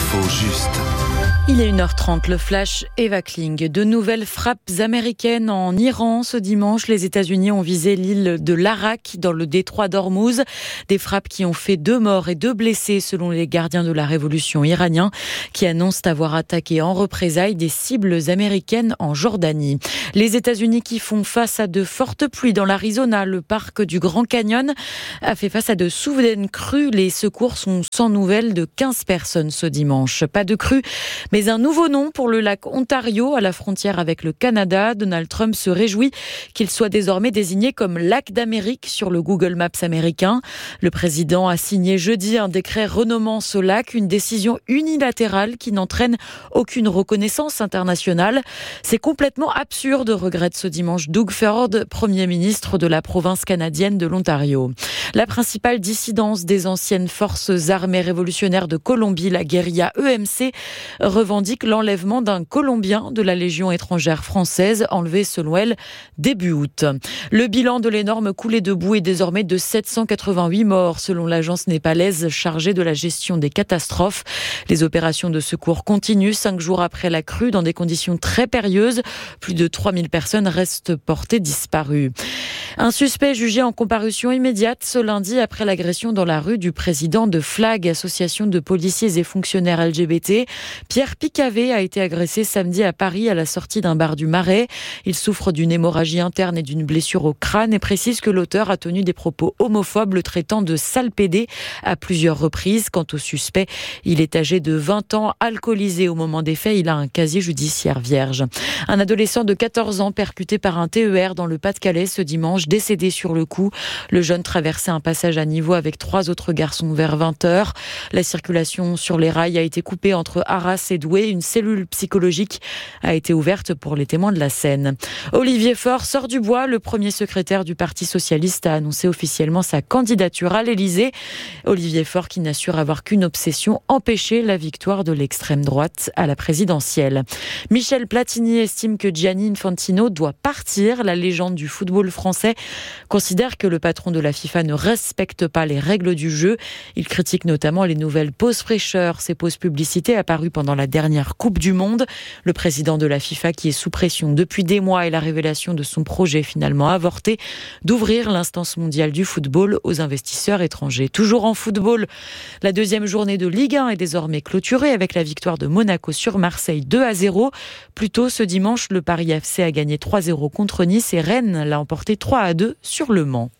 L'info juste. Il est 1h30, le flash Eva Kling. De nouvelles frappes américaines en Iran. Ce dimanche, les États-Unis ont visé l'île de l'Arak dans le détroit d'Ormuz. Des frappes qui ont fait 2 morts et 2 blessés selon les gardiens de la révolution iraniens qui annoncent avoir attaqué en représailles des cibles américaines en Jordanie. Les États-Unis qui font face à de fortes pluies dans l'Arizona. Le parc du Grand Canyon a fait face à de soudaines crues. Les secours sont sans nouvelles de 15 personnes ce dimanche. Pas de crues, mais un nouveau nom pour le lac Ontario à la frontière avec le Canada. Donald Trump se réjouit qu'il soit désormais désigné comme lac d'Amérique sur le Google Maps américain. Le président a signé jeudi un décret renommant ce lac, une décision unilatérale qui n'entraîne aucune reconnaissance internationale. C'est complètement absurde, regrette ce dimanche Doug Ford, Premier ministre de la province canadienne de l'Ontario. La principale dissidence des anciennes forces armées révolutionnaires de Colombie, la guérilla EMC, revendique l'enlèvement d'un Colombien de la Légion étrangère française, enlevé selon elle début août. Le bilan de l'énorme coulée de boue est désormais de 788 morts, selon l'agence népalaise chargée de la gestion des catastrophes. Les opérations de secours continuent 5 jours après la crue dans des conditions très périlleuses. Plus de 3000 personnes restent portées disparues. Un suspect jugé en comparution immédiate ce lundi après l'agression dans la rue du président de FLAG, association de policiers et fonctionnaires LGBT. Pierre Picavet a été agressé samedi à Paris à la sortie d'un bar du Marais. Il souffre d'une hémorragie interne et d'une blessure au crâne et précise que l'auteur a tenu des propos homophobes le traitant de sale pédé à plusieurs reprises. Quant au suspect, il est âgé de 20 ans, alcoolisé au moment des faits. Il a un casier judiciaire vierge. Un adolescent de 14 ans percuté par un TER dans le Pas-de-Calais ce dimanche, décédé sur le coup. Le jeune traversait un passage à niveau avec 3 autres garçons vers 20h. La circulation sur les rails a été coupée entre Arras et Douai. Une cellule psychologique a été ouverte pour les témoins de la scène. Olivier Faure sort du bois. Le premier secrétaire du Parti socialiste a annoncé officiellement sa candidature à l'Élysée. Olivier Faure qui n'assure avoir qu'une obsession, empêcher la victoire de l'extrême droite à la présidentielle. Michel Platini estime que Gianni Infantino doit partir. La légende du football français considère que le patron de la FIFA ne respecte pas les règles du jeu. Il critique notamment les nouvelles pauses fraîcheur, ces pauses publicités apparues pendant la dernière Coupe du Monde. Le président de la FIFA qui est sous pression depuis des mois et la révélation de son projet finalement avorté d'ouvrir l'instance mondiale du football aux investisseurs étrangers. Toujours en football, la 2e journée de Ligue 1 est désormais clôturée avec la victoire de Monaco sur Marseille 2-0. Plus tôt ce dimanche, le Paris FC a gagné 3-0 contre Nice et Rennes l'a emporté 3-2 sur Le Mans.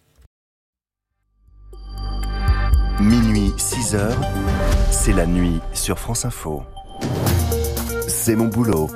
Minuit, 6h, c'est la nuit sur France Info. C'est mon boulot.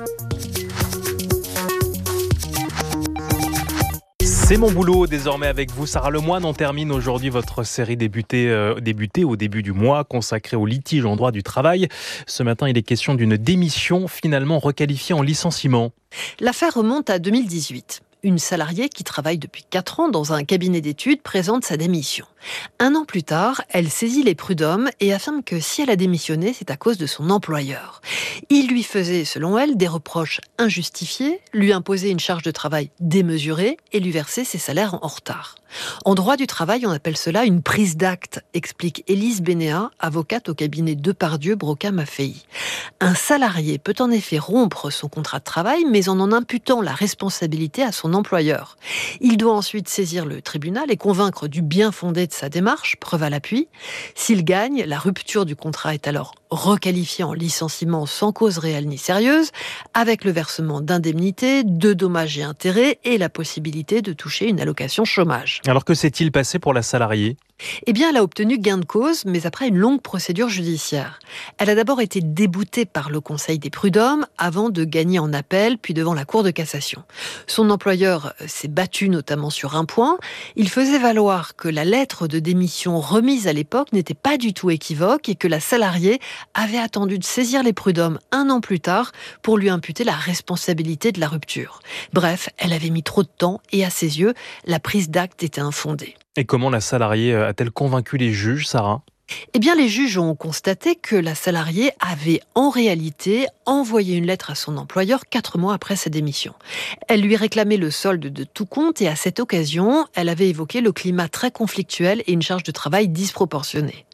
C'est mon boulot désormais avec vous, Sarah Lemoine. On termine aujourd'hui votre série débutée au début du mois, consacrée au litige en droit du travail. Ce matin, il est question d'une démission finalement requalifiée en licenciement. L'affaire remonte à 2018. Une salariée qui travaille depuis 4 ans dans un cabinet d'études présente sa démission. 1 an plus tard, elle saisit les prud'hommes et affirme que si elle a démissionné, c'est à cause de son employeur. Il lui faisait, selon elle, des reproches injustifiés, lui imposait une charge de travail démesurée et lui versait ses salaires en retard. En droit du travail, on appelle cela une prise d'acte, explique Élise Bénéat, avocate au cabinet Depardieu, Broca, Maffei. Un salarié peut en effet rompre son contrat de travail, mais en imputant la responsabilité à son employeur. Il doit ensuite saisir le tribunal et convaincre du bien fondé de sa démarche, preuve à l'appui. S'il gagne, la rupture du contrat est alors requalifiée en licenciement sans cause réelle ni sérieuse, avec le versement d'indemnités, de dommages et intérêts et la possibilité de toucher une allocation chômage. Alors que s'est-il passé pour la salariée ? Eh bien, elle a obtenu gain de cause, mais après une longue procédure judiciaire. Elle a d'abord été déboutée par le Conseil des prud'hommes avant de gagner en appel, puis devant la Cour de cassation. Son employeur s'est battu notamment sur un point. Il faisait valoir que la lettre de démission remise à l'époque n'était pas du tout équivoque et que la salariée avait attendu de saisir les prud'hommes 1 an plus tard pour lui imputer la responsabilité de la rupture. Bref, elle avait mis trop de temps et à ses yeux, la prise d'acte était infondée. Et comment la salariée a-t-elle convaincu les juges, Sarah ? Eh bien, les juges ont constaté que la salariée avait en réalité envoyé une lettre à son employeur 4 mois après sa démission. Elle lui réclamait le solde de tout compte et à cette occasion, elle avait évoqué le climat très conflictuel et une charge de travail disproportionnée.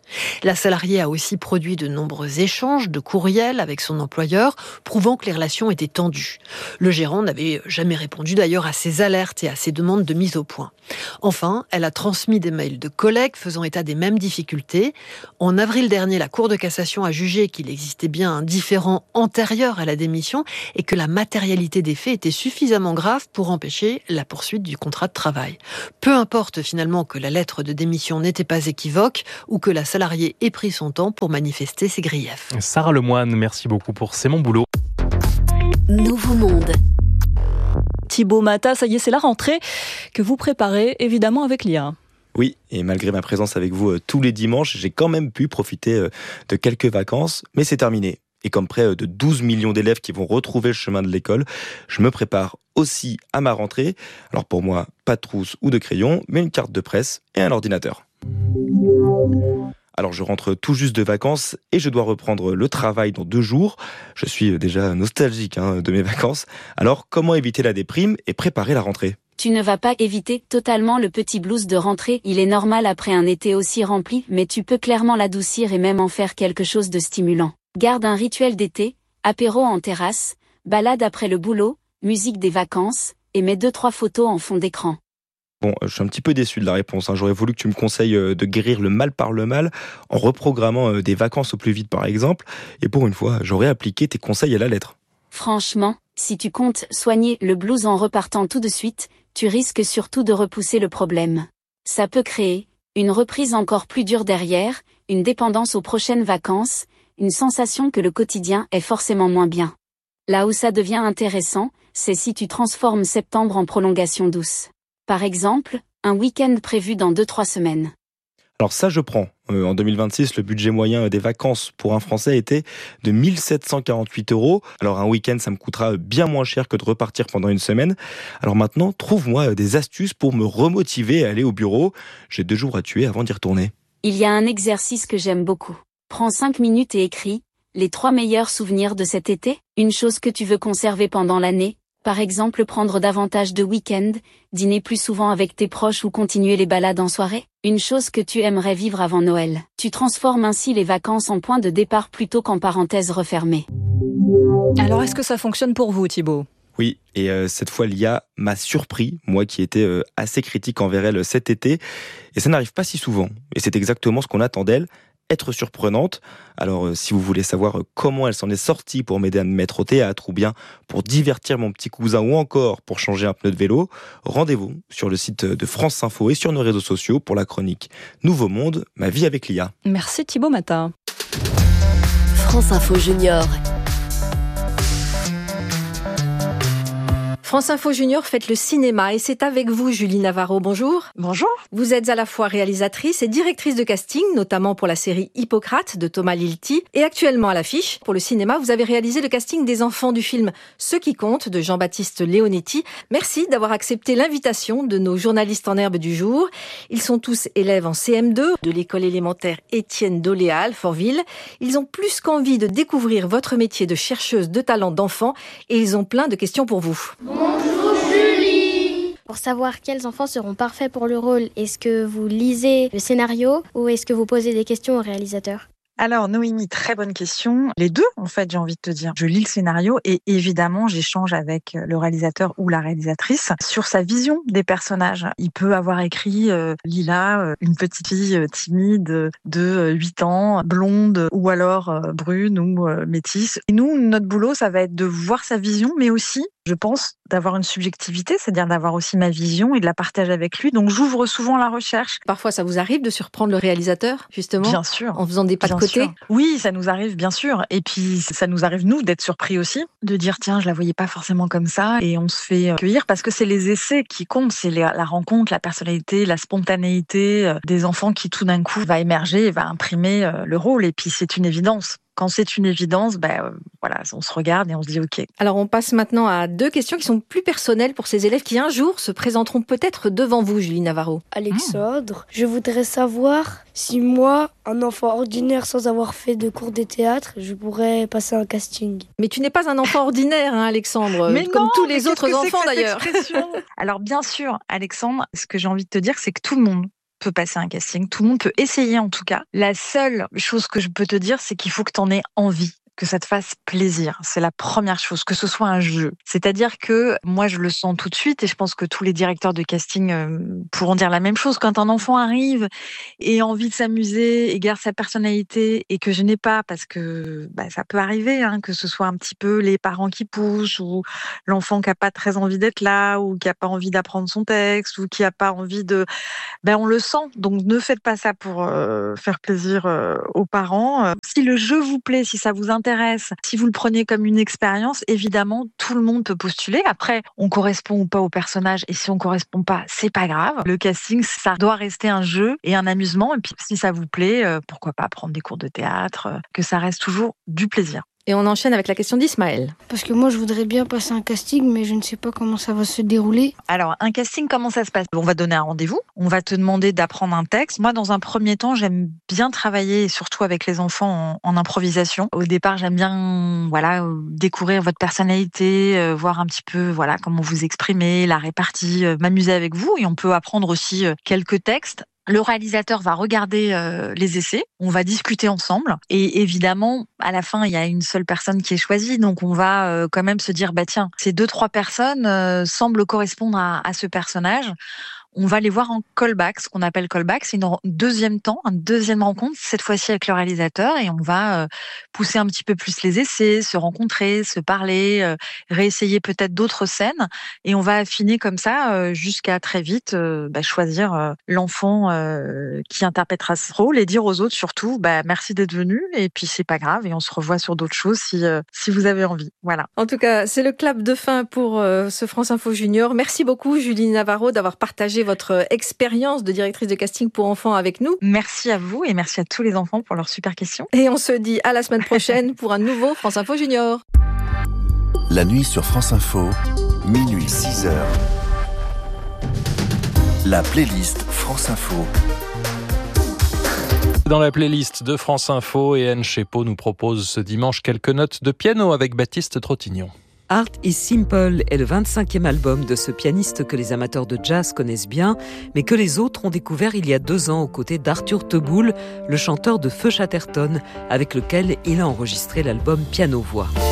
La salariée a aussi produit de nombreux échanges de courriels avec son employeur, prouvant que les relations étaient tendues. Le gérant n'avait jamais répondu d'ailleurs à ses alertes et à ses demandes de mise au point. Enfin, elle a transmis des mails de collègues faisant état des mêmes difficultés. En avril dernier, la Cour de cassation a jugé qu'il existait bien un différend antérieur à la démission et que la matérialité des faits était suffisamment grave pour empêcher la poursuite du contrat de travail. Peu importe finalement que la lettre de démission n'était pas équivoque ou que la salariée ait pris son temps pour manifester ses griefs. Sarah Lemoine, merci beaucoup pour C'est mon boulot. Nouveau Monde. Thibaut Mata, ça y est, c'est la rentrée que vous préparez évidemment avec l'IA. Oui, et malgré ma présence avec vous tous les dimanches, j'ai quand même pu profiter de quelques vacances, mais c'est terminé. Et comme près de 12 millions d'élèves qui vont retrouver le chemin de l'école, je me prépare aussi à ma rentrée. Alors pour moi, pas de trousse ou de crayon, mais une carte de presse et un ordinateur. Alors je rentre tout juste de vacances et je dois reprendre le travail dans 2 jours. Je suis déjà nostalgique de mes vacances. Alors comment éviter la déprime et préparer la rentrée ? Tu ne vas pas éviter totalement le petit blues de rentrée, il est normal après un été aussi rempli, mais tu peux clairement l'adoucir et même en faire quelque chose de stimulant. Garde un rituel d'été, apéro en terrasse, balade après le boulot, musique des vacances, et mets 2-3 photos en fond d'écran. Bon, je suis un petit peu déçu de la réponse. J'aurais voulu que tu me conseilles de guérir le mal par le mal en reprogrammant des vacances au plus vite par exemple. Et pour une fois, j'aurais appliqué tes conseils à la lettre. Franchement, si tu comptes soigner le blues en repartant tout de suite, tu risques surtout de repousser le problème. Ça peut créer une reprise encore plus dure derrière, une dépendance aux prochaines vacances, une sensation que le quotidien est forcément moins bien. Là où ça devient intéressant, c'est si tu transformes septembre en prolongation douce. Par exemple, un week-end prévu dans 2-3 semaines. Alors ça, je prends. En 2026, le budget moyen des vacances pour un Français était de 1 748 €. Alors un week-end, ça me coûtera bien moins cher que de repartir pendant une semaine. Alors maintenant, trouve-moi des astuces pour me remotiver à aller au bureau. J'ai 2 jours à tuer avant d'y retourner. Il y a un exercice que j'aime beaucoup. Prends 5 minutes et écris les 3 meilleurs souvenirs de cet été. Une chose que tu veux conserver pendant l'année. Par exemple, prendre davantage de week-ends, dîner plus souvent avec tes proches ou continuer les balades en soirée. Une chose que tu aimerais vivre avant Noël. Tu transformes ainsi les vacances en point de départ plutôt qu'en parenthèse refermée. Alors, est-ce que ça fonctionne pour vous, Thibaut ? Oui, et cette fois, l'IA m'a surpris, moi qui étais assez critique envers elle cet été. Et ça n'arrive pas si souvent. Et c'est exactement ce qu'on attend d'elle. Être surprenante. Alors si vous voulez savoir comment elle s'en est sortie pour m'aider à me mettre au théâtre ou bien pour divertir mon petit cousin ou encore pour changer un pneu de vélo, rendez-vous sur le site de France Info et sur nos réseaux sociaux pour la chronique Nouveau Monde, ma vie avec l'IA. Merci Thibaut Mata. France Info Junior. France Info Junior fête le cinéma et c'est avec vous Julie Navarro, bonjour. Bonjour. Vous êtes à la fois réalisatrice et directrice de casting, notamment pour la série Hippocrate de Thomas Lilti. Et actuellement à l'affiche, pour le cinéma, vous avez réalisé le casting des enfants du film Ce qui compte de Jean-Baptiste Leonetti. Merci d'avoir accepté l'invitation de nos journalistes en herbe du jour. Ils sont tous élèves en CM2 de l'école élémentaire Étienne Doléa à Alfortville. Ils ont plus qu'envie de découvrir votre métier de chercheuse de talent d'enfants et ils ont plein de questions pour vous. Bonjour Julie. Pour savoir quels enfants seront parfaits pour le rôle, est-ce que vous lisez le scénario ou est-ce que vous posez des questions au réalisateur ? Alors Noémie, très bonne question. Les deux, en fait, j'ai envie de te dire. Je lis le scénario et évidemment, j'échange avec le réalisateur ou la réalisatrice sur sa vision des personnages. Il peut avoir écrit Lila, une petite fille timide de 8 ans, blonde ou alors brune ou métisse. Et nous, notre boulot, ça va être de voir sa vision, mais aussi, je pense, d'avoir une subjectivité, c'est-à-dire d'avoir aussi ma vision et de la partager avec lui. Donc j'ouvre souvent la recherche. Parfois, ça vous arrive de surprendre le réalisateur, justement ? Bien sûr. En faisant des pas de côté ? Oui, ça nous arrive, bien sûr. Et puis, ça nous arrive, nous, d'être surpris aussi, de dire, tiens, je la voyais pas forcément comme ça. Et on se fait accueillir parce que c'est les essais qui comptent. C'est la rencontre, la personnalité, la spontanéité des enfants qui, tout d'un coup, va émerger et va imprimer le rôle. Et puis, c'est une évidence. Quand c'est une évidence, voilà, on se regarde et on se dit OK. Alors, on passe maintenant à 2 questions qui sont plus personnelles pour ces élèves qui, un jour, se présenteront peut-être devant vous, Julie Navarro. Alexandre, je voudrais savoir si moi, un enfant ordinaire sans avoir fait de cours de théâtre, je pourrais passer un casting. Mais tu n'es pas un enfant ordinaire, hein, Alexandre, mais comme non, tous les autres enfants d'ailleurs. Alors bien sûr, Alexandre, ce que j'ai envie de te dire, c'est que tout le monde peut passer un casting, tout le monde peut essayer en tout cas. La seule chose que je peux te dire, c'est qu'il faut que tu en aies envie, que ça te fasse plaisir. C'est la première chose, que ce soit un jeu. C'est-à-dire que moi, je le sens tout de suite et je pense que tous les directeurs de casting pourront dire la même chose. Quand un enfant arrive et a envie de s'amuser et garde sa personnalité et que je n'ai pas, parce que ça peut arriver, que ce soit un petit peu les parents qui poussent ou l'enfant qui n'a pas très envie d'être là ou qui n'a pas envie d'apprendre son texte ou qui n'a pas envie de... on le sent. Donc, ne faites pas ça pour faire plaisir aux parents. Si le jeu vous plaît, si ça vous intéresse, si vous le prenez comme une expérience, évidemment, tout le monde peut postuler. Après, on correspond ou pas au personnage, et si on correspond pas, c'est pas grave. Le casting, ça doit rester un jeu et un amusement. Et puis, si ça vous plaît, pourquoi pas prendre des cours de théâtre, que ça reste toujours du plaisir. Et on enchaîne avec la question d'Ismaël. Parce que moi, je voudrais bien passer un casting, mais je ne sais pas comment ça va se dérouler. Alors, un casting, comment ça se passe ? On va donner un rendez-vous. On va te demander d'apprendre un texte. Moi, dans un premier temps, j'aime bien travailler, surtout avec les enfants, en improvisation. Au départ, j'aime bien découvrir votre personnalité, voir un petit peu comment vous exprimez, la répartie, m'amuser avec vous. Et on peut apprendre aussi quelques textes. Le réalisateur va regarder les essais, on va discuter ensemble et évidemment, à la fin, il y a une seule personne qui est choisie, donc on va quand même se dire, tiens, ces 2-3 personnes semblent correspondre à ce personnage. On va les voir en callback, ce qu'on appelle callback, c'est une deuxième rencontre, cette fois-ci avec le réalisateur, et on va pousser un petit peu plus les essais, se rencontrer, se parler, réessayer peut-être d'autres scènes, et on va affiner comme ça jusqu'à très vite choisir l'enfant qui interprétera ce rôle et dire aux autres surtout merci d'être venu, et puis c'est pas grave, et on se revoit sur d'autres choses si vous avez envie. Voilà. En tout cas, c'est le clap de fin pour ce France Info Junior. Merci beaucoup Julie Navarro d'avoir partagé votre expérience de directrice de casting pour enfants avec nous. Merci à vous et merci à tous les enfants pour leurs super questions. Et on se dit à la semaine prochaine pour un nouveau France Info Junior. La nuit sur France Info, minuit 6h. La playlist France Info. Dans la playlist de France Info, et Anne Chepeau nous propose ce dimanche quelques notes de piano avec Baptiste Trottignon. Art is Simple est le 25e album de ce pianiste que les amateurs de jazz connaissent bien, mais que les autres ont découvert il y a 2 ans aux côtés d'Arthur Teboul, le chanteur de Feu Chatterton, avec lequel il a enregistré l'album Piano-Voix.